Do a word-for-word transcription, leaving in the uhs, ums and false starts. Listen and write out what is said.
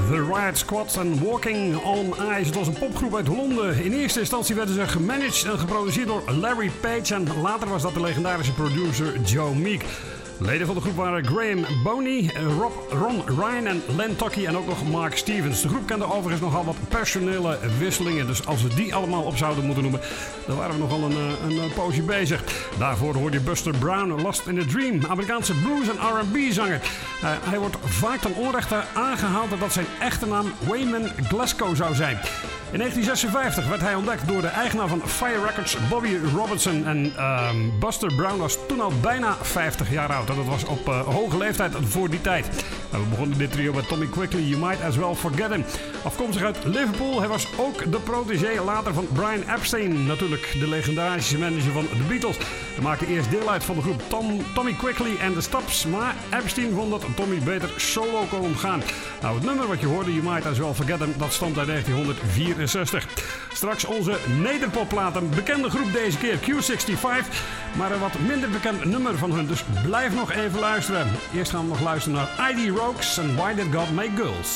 The Riot Squad en Walking on Ice. Het was een popgroep uit Londen. In eerste instantie werden ze gemanaged en geproduceerd door Larry Page. En later was dat de legendarische producer Joe Meek. Leden van de groep waren Graham Boney, Rob, Ron Ryan en Len Tocky en ook nog Mark Stevens. De groep kende overigens nogal wat personele wisselingen. Dus als we die allemaal op zouden moeten noemen, dan waren we nogal een, een, een poosje bezig. Daarvoor hoorde je Buster Brown, Lost in a Dream, Amerikaanse blues- en R en B-zanger. Uh, hij wordt vaak ten onrechte aangehaald dat zijn echte naam Wayman Glasgow zou zijn. In negentien zesenvijftig werd hij ontdekt door de eigenaar van Fire Records, Bobby Robertson. En uh, Buster Brown was toen al bijna vijftig jaar oud. En dat was op uh, hoge leeftijd voor die tijd. En we begonnen dit trio met Tommy Quigley, You Might As Well Forget Him. Afkomstig uit Liverpool, hij was ook de protégé later van Brian Epstein. Natuurlijk de legendarische manager van de Beatles. Hij maakte eerst deel uit van de groep Tom, Tommy Quigley en de Stops. Maar Epstein vond dat Tommy beter solo kon gaan. Nou, het nummer wat je hoorde, You Might As Well Forget Him, dat stamt uit negentienhonderdvierenzestig. Straks onze nederpopplaat, een bekende groep deze keer, Q vijfenzestig. Maar een wat minder bekend nummer van hun, dus blijf nog even luisteren. Eerst gaan we nog luisteren naar I D Rogues en Why Did God Make Girls?